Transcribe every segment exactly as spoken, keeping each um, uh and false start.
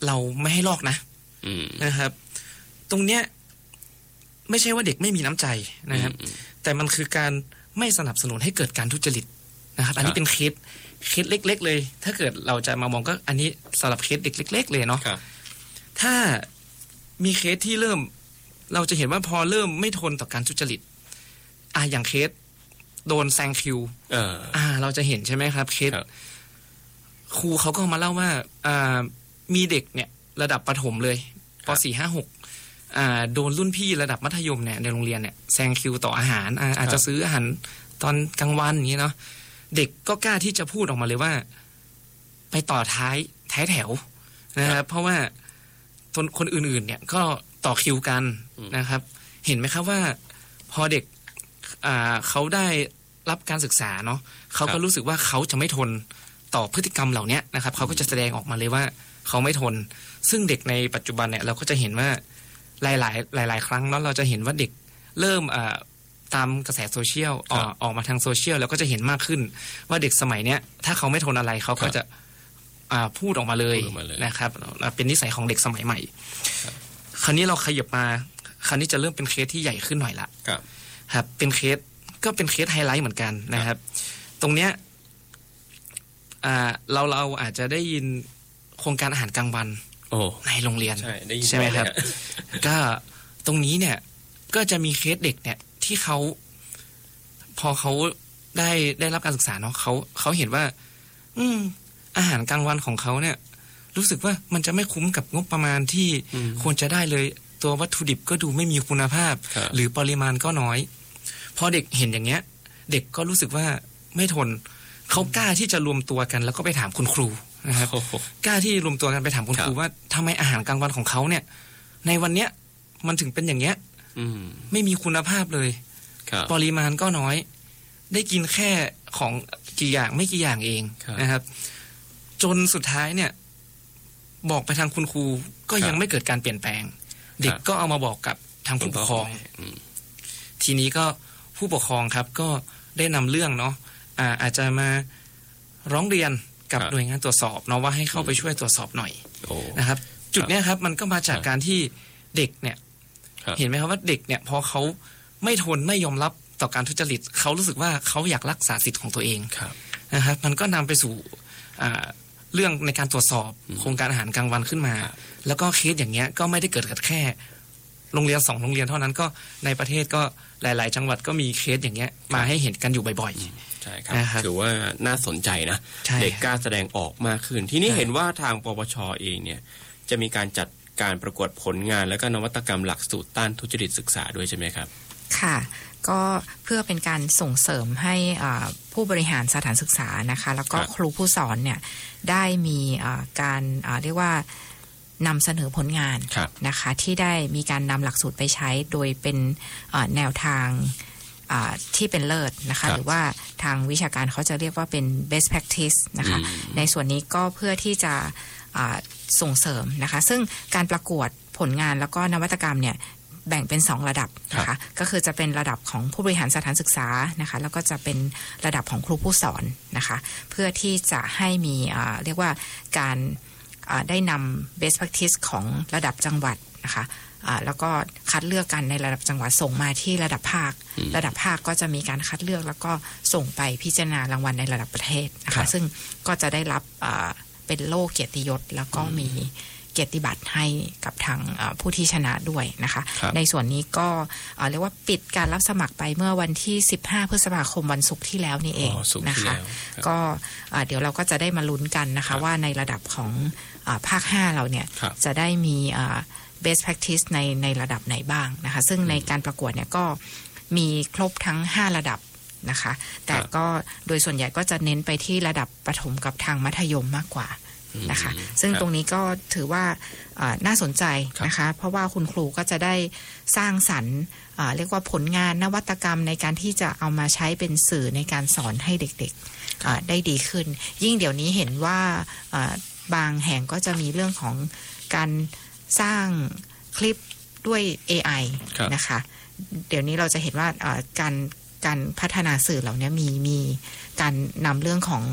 เราไม่ให้ลอกนะนะครับตรงเนี้ยไม่ใช่ว่าเด็กไม่มีน้ำใจนะครับแต่มันคือการไม่สนับสนุนให้เกิดการทุจริตนะครับอันนี้เป็นเคสเคสเล็กๆเลยถ้าเกิดเราจะมามองก็อันนี้สำหรับเคสเด็กเล็กๆเลยเนาะถ้ามีเคสที่เริ่มเราจะเห็นว่าพอเริ่มไม่ทนต่อการทุจริตอ่าอย่างเคสโดนแซงคิวอ่าเราจะเห็นใช่ไหมครับเคสครูเขาก็มาเล่าว่าอ่ามีเด็กเนี่ยระดับประถมเลยป.สี่ ห้า หกอ่าโดนรุ่นพี่ระดับมัธยมเนี่ยในโรงเรียนเนี่ยแซงคิวต่ออาหารอ่าอาจจะซื้ออาหารตอนกลางวันอย่างนี้เนาะเด็กก็กล้าที่จะพูดออกมาเลยว่าไปต่อท้ายท้ายแถวนะครับเพราะว่าคนอื่นๆเนี่ยก็ต่อคิวกันนะครับเห็นไหมครับว่าพอเด็กอ่าเขาได้รับการศึกษาเนาะเขาก็รู้สึกว่าเขาจะไม่ทนต่อพฤติกรรมเหล่านี้นะครับเขาก็จะแสดงออกมาเลยว่าเขาไม่ทนซึ่งเด็กในปัจจุบันเนี่ยเราก็จะเห็นว่าหลายๆหลายๆครั้งแล้วเราจะเห็นว่าเด็กเริ่มอ่าตามกระแสโซเชียลออกออกมาทางโซเชียลแล้วก็จะเห็นมากขึ้นว่าเด็กสมัยเนี้ยถ้าเขาไม่ทนอะไรเขาก็จะอ่าพูดออกมาเลยนะครับเป็นนิสัยของเด็กสมัยใหม่คราวนี้เราขยับมาคราวนี้จะเริ่มเป็นเคสที่ใหญ่ขึ้นหน่อยละครับเป็นเคสก็เป็นเคสไฮไลท์เหมือนกันนะครับตรงเนี้ยอ่าเราเราอาจจะได้ยินโครงการอาหารกลางวันในโรงเรียน ใช่ ใช่ไหมครับก็ตรงนี้เนี่ยก็จะมีเคสเด็กเนี่ยที่เขาพอเขาได้ได้รับการศึกษาเนาะเขาเขาเห็นว่าอืมอาหารกลางวันของเขาเนี่ยรู้สึกว่ามันจะไม่คุ้มกับงบประมาณที่ควรจะได้เลยตัววัตถุดิบก็ดูไม่มีคุณภาพหรือปริมาณก็น้อยพอเด็กเห็นอย่างเงี้ยเด็กก็รู้สึกว่าไม่ทนเขากล้าที่จะรวมตัวกันแล้วก็ไปถามคุณครูนะครับกล้าที่รวมตัวกันไปถามคุณครูว่าทำไมอาหารกลางวันของเขาเนี่ยในวันเนี้ยมันถึงเป็นอย่างเงี้ยไม่มีคุณภาพเลยปริมาณก็น้อยได้กินแค่ของกี่อย่างไม่กี่อย่างเองนะครับจนสุดท้ายเนี่ยบอกไปทางคุณครูก็ยังไม่เกิดการเปลี่ยนแปลงเด็กก็เอามาบอกกับทางผู้ปกครองทีนี้ก็ผู้ปกครองครับก็ได้นำเรื่องเนาะอ่าอาจจะมาร้องเรียนกับหน่วยงานตรวจสอบเนาะว่าให้เข้าไปช่วยตรวจสอบหน่อยนะครับจุดนี้ครับมันก็มาจากการที่เด็กเนี่ยเห็นไหมครับว่าเด็กเนี่ยพอเขาไม่ทนไม่ยอมรับต่อการทุจริตเขารู้สึกว่าเขาอยากรักษาสิทธิ์ของตัวเองนะครับมันก็นำไปสู่เรื่องในการตรวจสอบโครงการอาหารกลางวันขึ้นมาแล้วก็เคสอย่างเงี้ยก็ไม่ได้เกิดกับแค่โรงเรียนสองโรงเรียนเท่านั้นก็ในประเทศก็หลายๆจังหวัดก็มีเคสอย่างเงี้ยมาให้เห็นกันอยู่บ่อยๆใช่ครับถือว่าน่าสนใจนะเด็กกล้าแสดงออกมากขึ้นทีนี้เห็นว่าทางปปช.เองเนี่ยจะมีการจัดการประกวดผลงานและก็นวัตกรรมหลักสูตรต้านทุจริตศึกษาด้วยใช่ไหมครับค่ะก็เพื่อเป็นการส่งเสริมให้ผู้บริหารสถานศึกษานะคะแล้วก็ครูผู้สอนเนี่ยได้มีการเรียกว่านำเสนอผลงานนะคะที่ได้มีการนำหลักสูตรไปใช้โดยเป็นแนวทางที่เป็นเลิศนะคะหรือว่าทางวิชาการเขาจะเรียกว่าเป็น best practice นะคะในส่วนนี้ก็เพื่อที่จะส่งเสริมนะคะซึ่งการประกวดผลงานแล้วก็นวัตกรรมเนี่ยแบ่งเป็นสองระดับนะคะก็คือจะเป็นระดับของผู้บริหารสถานศึกษานะคะแล้วก็จะเป็นระดับของครูผู้สอนนะคะเพื่อที่จะให้มีเรียกว่าการได้นำ best practice ของระดับจังหวัดนะคะแล้วก็คัดเลือกกันในระดับจังหวัดส่งมาที่ระดับภาคระดับภาคก็จะมีการคัดเลือกแล้วก็ส่งไปพิจารณารางวัลในระดับประเทศนะคะซึ่งก็จะได้รับเป็นโล่เกียรติยศแล้วก็มีเกียรติบัตรให้กับทางผู้ที่ชนะด้วยนะคะในส่วนนี้ก็เรียกว่าปิดการรับสมัครไปเมื่อวันที่สิบห้าพฤษภาคมวันศุกร์ที่แล้วนี่เองนะคะก็เดี๋ยวเราก็จะได้มาลุ้นกันนะคะว่าในระดับของภาคห้าเราเนี่ยจะได้มีbest practice ในในระดับไหนบ้างนะคะซึ่งในการประกวดเนี่ยก็มีครบทั้งห้าระดับนะคะแต่ก็โดยส่วนใหญ่ก็จะเน้นไปที่ระดับประถมกับทางมัธยมมากกว่านะคะซึ่งตรงนี้ก็ถือว่าน่าสนใจนะคะเพราะว่าคุณครูก็จะได้สร้างสรรค์เรียกว่าผลงานนวัตกรรมในการที่จะเอามาใช้เป็นสื่อในการสอนให้เด็กๆได้ดีขึ้นยิ่งเดี๋ยวนี้เห็นว่าบางแห่งก็จะมีเรื่องของการสร้างคลิปด้วย เอ ไอ นะคะเดี๋ยวนี้เราจะเห็นว่าการการพัฒนาสื่อเหล่านี้มีมีการนำเรื่องของ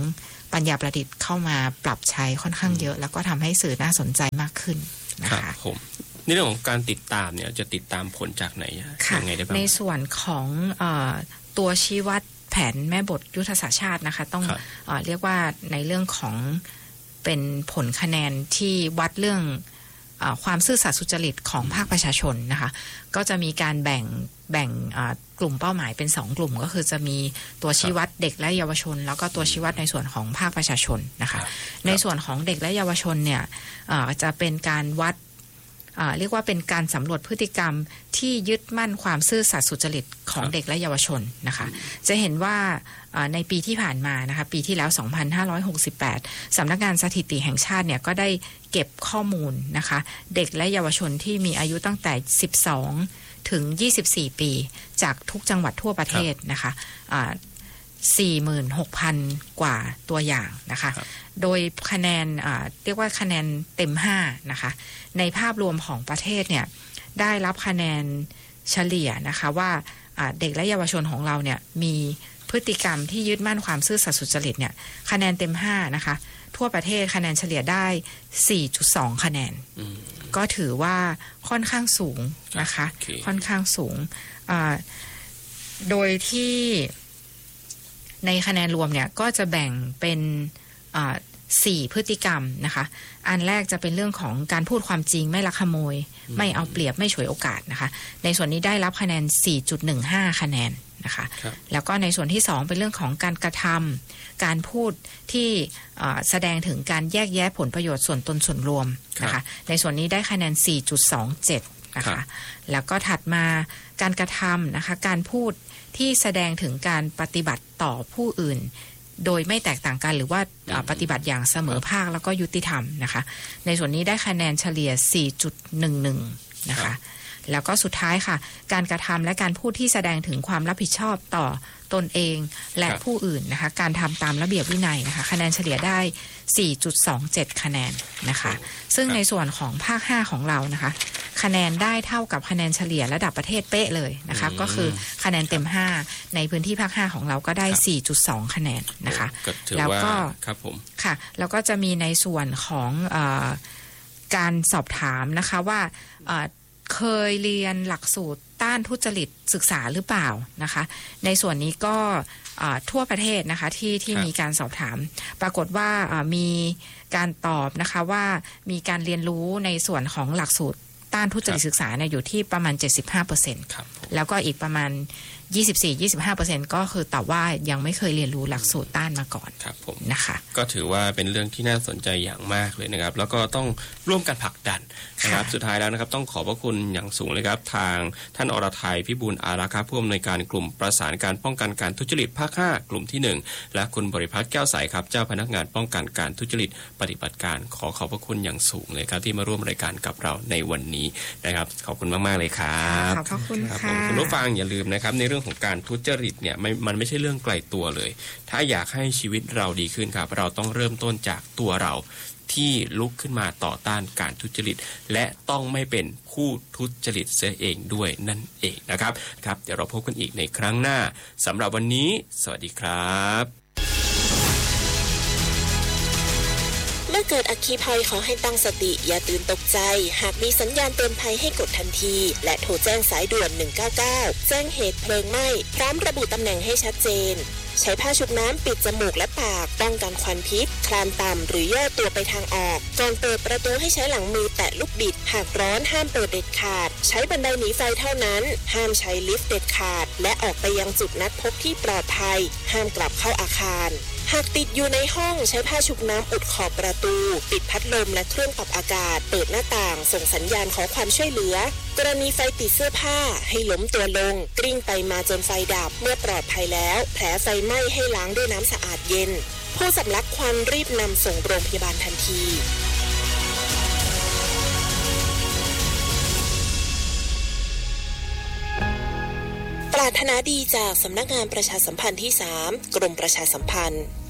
ปัญญาประดิษฐ์เข้ามาปรับใช้ค่อนข้างเยอะแล้วก็ทำให้สื่อน่าสนใจมากขึ้นนะคะผมในเรื่องของการติดตามเนี่ยจะติดตามผลจากไหนยังไงได้บ้างในส่วนของเอ่อตัวชี้วัดแผนแม่บทยุทธศาสตร์ชาตินะคะต้องเอ่อเรียกว่าในเรื่องของเป็นผลคะแนนที่วัดเรื่องเอ่อความซื่อสัตย์สุจริตของภาคประชาชนนะคะก็จะมีการแบ่งแบ่งกลุ่มเป้าหมายเป็นสองกลุ่มก็คือจะมีตัวชี้วัดเด็กและเยาวชนแล้วก็ตัวชี้วัดในส่วนของภาคประชาชนนะคะในส่วนของเด็กและเยาวชนเนี่ยจะเป็นการวัดเรียกว่าเป็นการสำรวจพฤติกรรมที่ยึดมั่นความซื่อสัตย์สุจริตของเด็กและเยาวชนนะคะจะเห็นว่าในปีที่ผ่านมานะคะปีที่แล้วสองพันห้าร้อยหกสิบแปดสำนักงานสถิติแห่งชาติเนี่ยก็ได้เก็บข้อมูลนะคะเด็กและเยาวชนที่มีอายุตั้งแต่สิบสองถึงยี่สิบสี่ปีจากทุกจังหวัดทั่วประเทศนะคะสี่หมื่นหกพัน กว่าตัวอย่างนะคะโดยคะแนนเรียกว่าคะแนนเต็มห้านะคะในภาพรวมของประเทศเนี่ยได้รับคะแนนเฉลี่ยนะคะว่าเด็กและเยาวชนของเราเนี่ยมีพฤติกรรมที่ยึดมั่นความซื่อสัตย์สุจริตเนี่ยคะแนนเต็มห้านะคะทั่วประเทศคะแนนเฉลี่ยได้ สี่จุดสอง คะแนนก็ถือว่าค่อนข้างสูงนะคะ okay. ค่อนข้างสูงโดยที่ในคะแนนรวมเนี่ยก็จะแบ่งเป็นสี่พฤติกรรมนะคะอันแรกจะเป็นเรื่องของการพูดความจริงไม่ลักขโมยไม่เอาเปรียบไม่ฉวยโอกาสนะคะในส่วนนี้ได้รับคะแนน สี่จุดหนึ่งห้า คะแนนนะคะแล้วก็ในส่วนที่สองเป็นเรื่องของการกระทำการพูดที่แสดงถึงการแยกแยะผลประโยชน์ส่วนตนส่วนรวมนะคะในส่วนนี้ได้คะแนน สี่จุดสองเจ็ด นะคะแล้วก็ถัดมาการกระทำนะคะการพูดที่แสดงถึงการปฏิบัติต่อผู้อื่นโดยไม่แตกต่างกันหรือว่าปฏิบัติอย่างเสมอภาคแล้วก็ยุติธรรมนะคะในส่วนนี้ได้คะแนนเฉลี่ย สี่จุดหนึ่งหนึ่ง นะคะแล้วก็สุดท้ายค่ะการกระทำและการพูดที่แสดงถึงความรับผิดชอบต่อตนเองและผู้อื่นนะคะการทำตามระเบียบวินัยนะคะคะแนนเฉลี่ยได้ สี่จุดสองเจ็ด คะแนนนะคะซึ่งในส่วนของภาคห้าของเรานะคะคะแนนได้เท่ากับคะแนนเฉลี่ยระดับประเทศเป๊ะเลยนะคะก็คือคะแนนเต็มห้าในพื้นที่ภาคห้าของเราก็ได้ สี่จุดสอง คะแนนนะคะแล้วก็ครับผมค่ะแล้วก็จะมีในส่วนของเอ่อการสอบถามนะคะว่าเอ่อเคยเรียนหลักสูตรต้านทุจริตศึกษาหรือเปล่านะคะในส่วนนี้ก็ทั่วประเทศนะคะที่ที่มีการสอบถามปรากฏว่ามีการตอบนะคะว่ามีการเรียนรู้ในส่วนของหลักสูตรต้านทุจริตศึกษาเนี่ยอยู่ที่ประมาณ เจ็ดสิบห้าเปอร์เซ็นต์ แล้วก็อีกประมาณ ยี่สิบสี่ ยี่สิบห้าเปอร์เซ็นต์ ก็คือตอบว่ายังไม่เคยเรียนรู้หลักสูตรต้านมาก่อนครับผมนะคะก็ถือว่าเป็นเรื่องที่น่าสนใจอย่างมากเลยนะครับแล้วก็ต้องร่วมกันผลักดันนะครับสุดท้ายแล้วนะครับต้องขอบพระคุณอย่างสูงเลยครับทางท่านอรทัยพิบูลอารักษ์ครับผู้อำนวยการกลุ่มประสานการป้องกันการทุจริตภาคห้ากลุ่มที่หนึ่งและคุณบริพัตรแก้วใสครับเจ้าพนักงานป้องกันการทุจริตปฏิบัติการขอขอบพระคุณอย่างสูงเลยครับที่มาร่วมรายการกับเราในวันนี้นะครับขอบคุณมากๆเลยครับขอบพระคุณค่ะคุณผู้ฟังอย่าลืมนะครับในเรื่องของการทุจริตเนี่ยมันไม่ใช่เรื่องไกลตัวเลยถ้าอยากให้ชีวิตเราดีขึ้นครับเราต้องเริ่มต้นจากตัวเราที่ลุกขึ้นมาต่อต้านการทุจริตและต้องไม่เป็นผู้ทุจริตเสียเองด้วยนั่นเองนะครับครับเดี๋ยวเราพบกันอีกในครั้งหน้าสำหรับวันนี้สวัสดีครับเมื่อเกิดอัคคีภัยขอให้ตั้งสติอย่าตื่นตกใจหากมีสัญญาณเตือนภัยให้กดทันทีและโทรแจ้งสายด่วนหนึ่งเก้าเก้าแจ้งเหตุเพลิงไหม้พร้อมระบุตำแหน่งให้ชัดเจนใช้ผ้าชุบน้ำปิดจมูกและปากป้องกันควันพิษคลานต่ำหรือย่อตัวไปทางออกก่อนเปิดประตูให้ใช้หลังมือแตะลูกบิดหากร้อนห้ามเปิดเด็ดขาดใช้บันไดหนีไฟเท่านั้นห้ามใช้ลิฟต์เด็ดขาดและออกไปยังจุดนัดพบที่ปลอดภัยห้ามกลับเข้าอาคารหากติดอยู่ในห้องใช้ผ้าชุบน้ำอุดขอบประตูปิดพัดลมและเครื่องปรับอากาศเปิดหน้าต่างส่งสัญญาณขอความช่วยเหลือกรณีไฟติดเสื้อผ้าให้ล้มตัวลงกลิ้งไปมาจนไฟดับเมื่อปลอดภัยแล้วแผลไฟไหม้ให้ล้างด้วยน้ำสะอาดเย็นผู้สำลักควันรีบนำส่งโรงพยาบาลทันทีปรารถนาดีจากสำนักงานประชาสัมพันธ์ที่สามกรมประชาสัมพันธ์